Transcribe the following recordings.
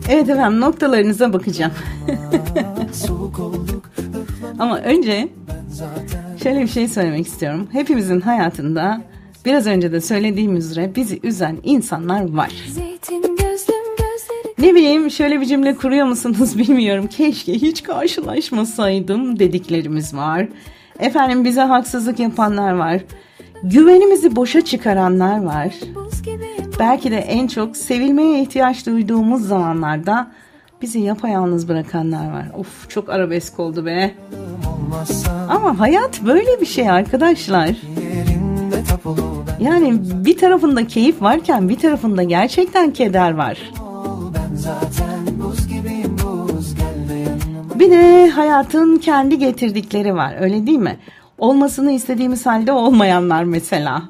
Evet efendim, noktalarınıza bakacağım. Ama önce şöyle bir şey söylemek istiyorum. Hepimizin hayatında biraz önce de söylediğim üzere bizi üzen insanlar var. Ne bileyim, şöyle bir cümle kuruyor musunuz bilmiyorum. Keşke hiç karşılaşmasaydım dediklerimiz var. Efendim, bize haksızlık yapanlar var. Güvenimizi boşa çıkaranlar var. Belki de en çok sevilmeye ihtiyaç duyduğumuz zamanlarda bizi yapayalnız bırakanlar var. Of, çok arabesk oldu be. Ama hayat böyle bir şey arkadaşlar. Yani bir tarafında keyif varken bir tarafında gerçekten keder var. Bir de hayatın kendi getirdikleri var, öyle değil mi? Olmasını istediğimiz halde olmayanlar mesela.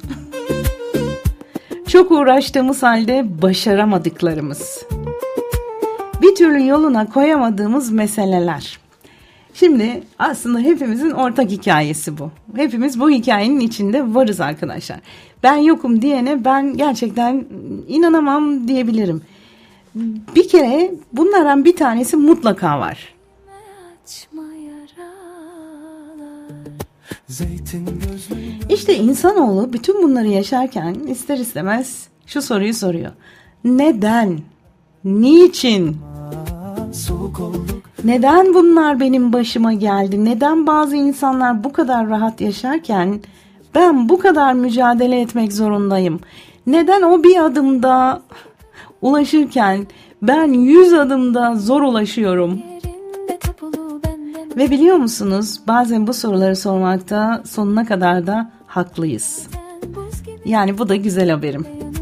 Çok uğraştığımız halde başaramadıklarımız. Bir türlü yoluna koyamadığımız meseleler. Şimdi aslında hepimizin ortak hikayesi bu. Hepimiz bu hikayenin içinde varız arkadaşlar. Ben yokum diyene ben gerçekten inanamam diyebilirim. Bir kere bunlardan bir tanesi mutlaka var. İşte insanoğlu bütün bunları yaşarken ister istemez şu soruyu soruyor. Neden? Niçin? Neden bunlar benim başıma geldi? Neden bazı insanlar bu kadar rahat yaşarken ben bu kadar mücadele etmek zorundayım? Neden o bir adımda ulaşırken ben 100 adımda zor ulaşıyorum? Ve biliyor musunuz, bazen bu soruları sormakta sonuna kadar da haklıyız. Yani bu da güzel haberim.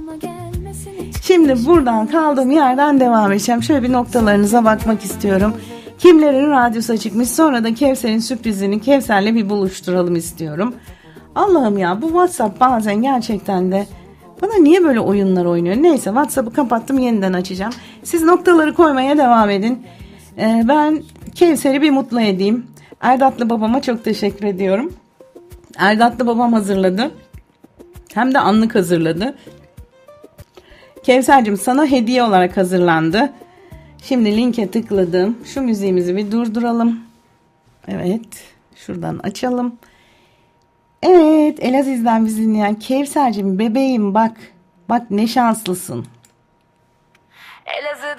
Şimdi buradan kaldığım yerden devam edeceğim. Şöyle bir noktalarınıza bakmak istiyorum. Kimlerin radyosu çıkmış, sonra da Kevser'in sürprizini Kevser'le bir buluşturalım istiyorum. Allah'ım ya, bu WhatsApp bazen gerçekten de bana niye böyle oyunlar oynuyor? Neyse, WhatsApp'ı kapattım, yeniden açacağım. Siz noktaları koymaya devam edin. Ben Kevser'i bir mutlu edeyim. Erdatlı babama çok teşekkür ediyorum. Erdatlı babam hazırladı. Hem de anlık hazırladı. Kevser'cim, sana hediye olarak hazırlandı. Şimdi linke tıkladım. Şu müziğimizi bir durduralım. Evet. Şuradan açalım. Evet. Elaziz'den bizi dinleyen Kevser'cim, bebeğim bak. Bak ne şanslısın.